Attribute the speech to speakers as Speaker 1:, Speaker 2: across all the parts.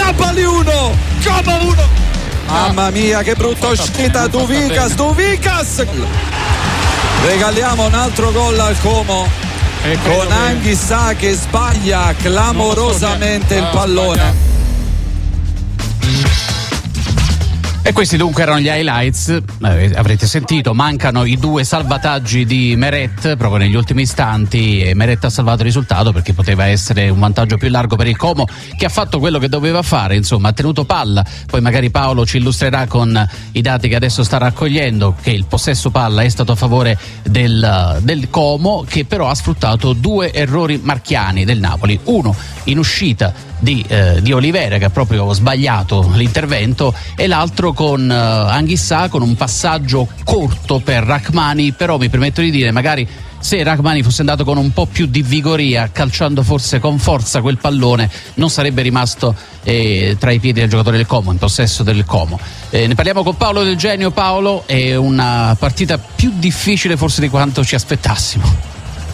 Speaker 1: Napoli 1, Como 1. Mamma mia, che brutta uscita, Duvikas. Regaliamo un altro gol al Como con Anghissà che sbaglia clamorosamente il pallone.
Speaker 2: E questi dunque erano gli highlights, avrete sentito, mancano i 2 salvataggi di Meret proprio negli ultimi istanti e Meret ha salvato il risultato perché poteva essere un vantaggio più largo per il Como, che ha fatto quello che doveva fare, insomma ha tenuto palla. Poi magari Paolo ci illustrerà con i dati che adesso sta raccogliendo che il possesso palla è stato a favore del Como, che però ha sfruttato 2 errori marchiani del Napoli, uno in uscita di Olivera che ha proprio sbagliato l'intervento e l'altro con Anghissà con un passaggio corto per Rachmani. Però mi permetto di dire, magari se Rachmani fosse andato con un po' più di vigoria, calciando forse con forza quel pallone, non sarebbe rimasto tra i piedi del giocatore del Como, in possesso del Como. Ne parliamo con Paolo Del Genio. Paolo, è una partita più difficile forse di quanto ci aspettassimo.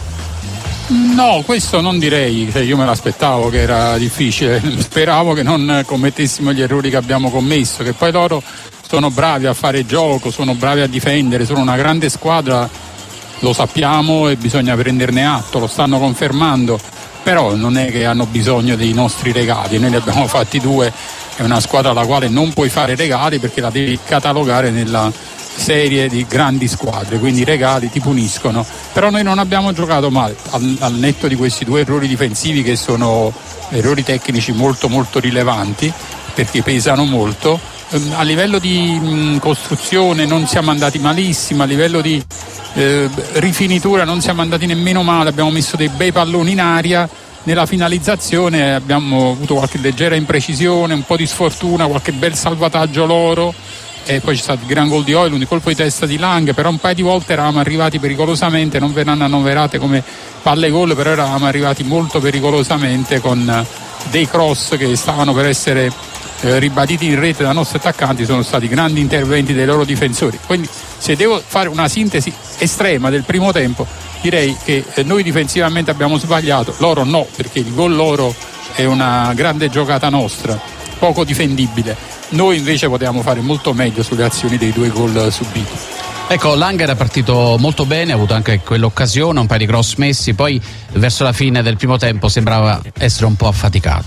Speaker 3: No, questo non direi, io me l'aspettavo che era difficile, speravo che non commettessimo gli errori che abbiamo commesso, che poi loro sono bravi a fare gioco, sono bravi a difendere, sono una grande squadra, lo sappiamo e bisogna prenderne atto, lo stanno confermando, però non è che hanno bisogno dei nostri regali, noi ne abbiamo fatti 2, è una squadra alla quale non puoi fare regali perché la devi catalogare nella serie di grandi squadre, quindi i regali ti puniscono, però noi non abbiamo giocato male al netto di questi 2 errori difensivi che sono errori tecnici molto molto rilevanti perché pesano molto. A livello di costruzione non siamo andati malissimo, a livello di rifinitura non siamo andati nemmeno male, abbiamo messo dei bei palloni in aria. Nella finalizzazione abbiamo avuto qualche leggera imprecisione, un po' di sfortuna, qualche bel salvataggio loro. E poi c'è stato il gran gol di Højlund, un colpo di testa di Lang, però un paio di volte eravamo arrivati pericolosamente, non verranno annoverate come palle gol, però eravamo arrivati molto pericolosamente con dei cross che stavano per essere ribaditi in rete dai nostri attaccanti, sono stati grandi interventi dei loro difensori. Quindi se devo fare una sintesi estrema del primo tempo, direi che noi difensivamente abbiamo sbagliato, loro no, perché il gol loro è una grande giocata nostra, poco difendibile. Noi invece potevamo fare molto meglio sulle azioni dei 2 gol subiti.
Speaker 2: Ecco, Lang era partito molto bene, ha avuto anche quell'occasione, un paio di cross messi, poi verso la fine del primo tempo sembrava essere un po' affaticato.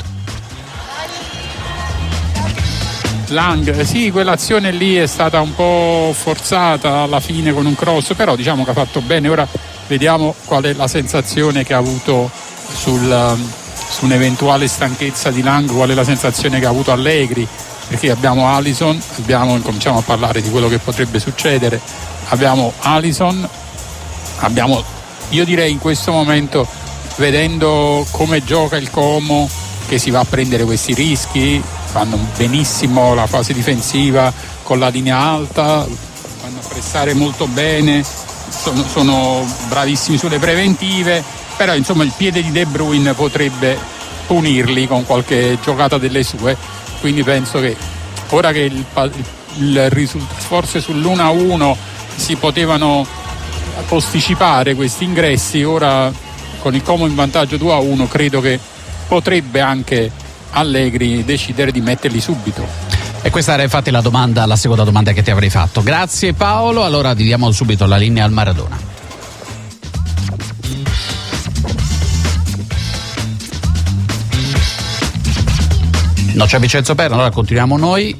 Speaker 3: Lang, sì, quell'azione lì è stata un po' forzata alla fine con un cross, però diciamo che ha fatto bene. Ora vediamo qual è la sensazione che ha avuto su un'eventuale stanchezza di Lang, qual è la sensazione che ha avuto Allegri, perché abbiamo Alisson, cominciamo a parlare di quello che potrebbe succedere, abbiamo Alisson, io direi in questo momento, vedendo come gioca il Como, che si va a prendere questi rischi, fanno benissimo la fase difensiva con la linea alta, vanno a pressare molto bene, sono bravissimi sulle preventive, però insomma il piede di De Bruyne potrebbe punirli con qualche giocata delle sue. Quindi penso che ora che il risultato, forse sull'1-1 si potevano posticipare questi ingressi, ora con il Como in vantaggio 2-1 credo che potrebbe anche Allegri decidere di metterli subito.
Speaker 2: E questa era infatti la seconda domanda che ti avrei fatto. Grazie Paolo, allora diamo subito la linea al Maradona. No, c'è Vincenzo Perna, allora continuiamo noi.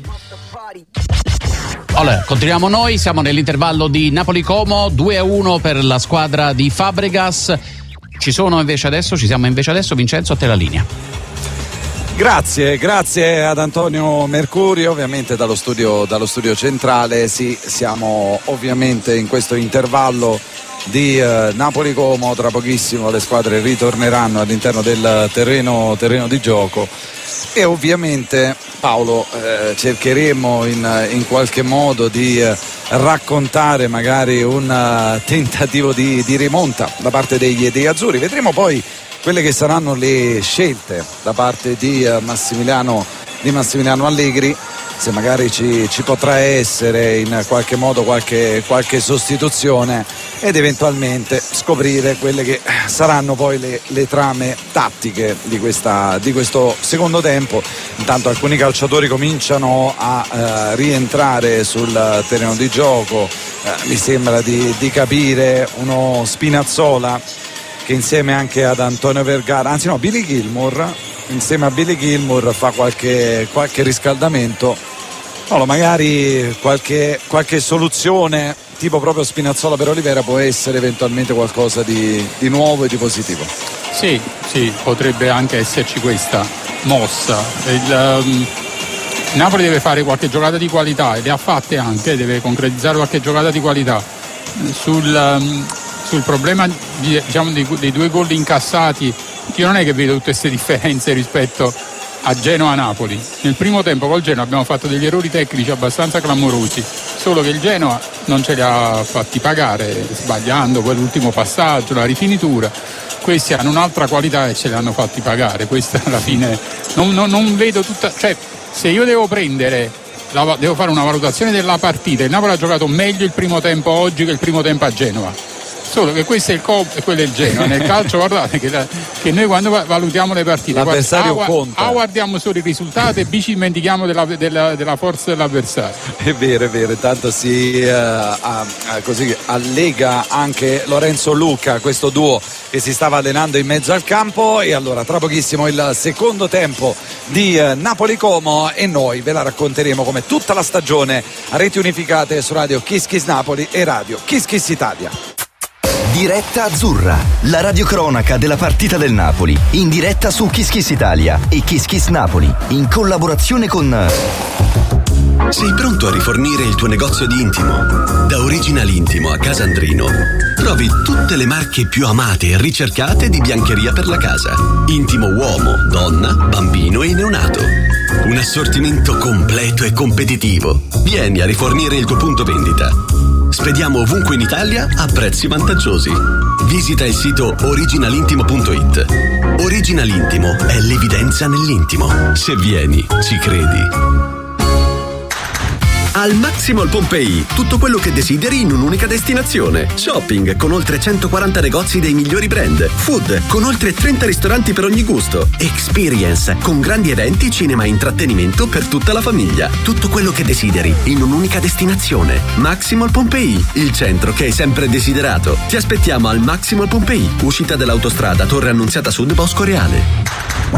Speaker 2: Siamo nell'intervallo di Napoli-Como, 2-1 per la squadra di Fabregas. Ci siamo invece adesso, Vincenzo, a te la linea.
Speaker 1: Grazie ad Antonio Mercurio, ovviamente dallo studio centrale. Sì, siamo ovviamente in questo intervallo di Napoli-Como, tra pochissimo le squadre ritorneranno all'interno del terreno di gioco e ovviamente Paolo cercheremo in qualche modo di raccontare magari un tentativo di rimonta da parte degli azzurri. Vedremo poi quelle che saranno le scelte da parte di Massimiliano Allegri, se magari ci potrà essere in qualche modo qualche sostituzione, ed eventualmente scoprire quelle che saranno poi le trame tattiche di questo secondo tempo. Intanto alcuni calciatori cominciano a rientrare sul terreno di gioco, mi sembra di capire uno Spinazzola che insieme anche ad Antonio Vergara, anzi no, Billy Gilmour, insieme a Billy Gilmour fa qualche riscaldamento. Magari qualche soluzione tipo proprio Spinazzola per Olivera può essere eventualmente qualcosa di nuovo e di positivo.
Speaker 3: Sì, potrebbe anche esserci questa mossa. Napoli deve fare qualche giocata di qualità, e le ha fatte anche, deve concretizzare qualche giocata di qualità. Sul problema dei 2 gol incassati, io non è che vedo tutte queste differenze rispetto a Genoa-Napoli. Nel primo tempo col Genoa abbiamo fatto degli errori tecnici abbastanza clamorosi, solo che il Genoa non ce li ha fatti pagare, sbagliando quell'ultimo passaggio, la rifinitura. Questi hanno un'altra qualità e ce li hanno fatti pagare. Questa alla fine non vedo tutta, cioè se io devo fare una valutazione della partita, il Napoli ha giocato meglio il primo tempo oggi che il primo tempo a Genova. Solo che questo è il Coop e quello è il Genoa. Nel calcio guardate che noi quando valutiamo le partite
Speaker 1: conta.
Speaker 3: Guardiamo solo i risultati e B ci dimentichiamo della forza dell'avversario.
Speaker 1: È vero, intanto si così allega anche Lorenzo Luca, questo duo che si stava allenando in mezzo al campo. E allora tra pochissimo il secondo tempo di Napoli-Como, e noi ve la racconteremo come tutta la stagione a reti unificate su Radio Kiss Kiss Napoli e Radio Kiss Kiss Italia.
Speaker 4: Diretta Azzurra, la radiocronaca della partita del Napoli, in diretta su Kiss Kiss Italia e Kiss Kiss Napoli, in collaborazione con...
Speaker 5: Sei pronto a rifornire il tuo negozio di intimo? Da Original Intimo a Casandrino trovi tutte le marche più amate e ricercate di biancheria per la casa. Intimo uomo, donna, bambino e neonato. Un assortimento completo e competitivo. Vieni a rifornire il tuo punto vendita. Spediamo ovunque in Italia a prezzi vantaggiosi. Visita il sito originalintimo.it. Original Intimo è l'evidenza nell'intimo. Se vieni, ci credi. Al Maximall Pompei, tutto quello che desideri in un'unica destinazione. Shopping con oltre 140 negozi dei migliori brand. Food con oltre 30 ristoranti per ogni gusto. Experience con grandi eventi, cinema e intrattenimento per tutta la famiglia. Tutto quello che desideri in un'unica destinazione. Maximall Pompei, il centro che hai sempre desiderato. Ti aspettiamo al Maximall Pompei, uscita dell'autostrada Torre Annunziata Sud Bosco Reale.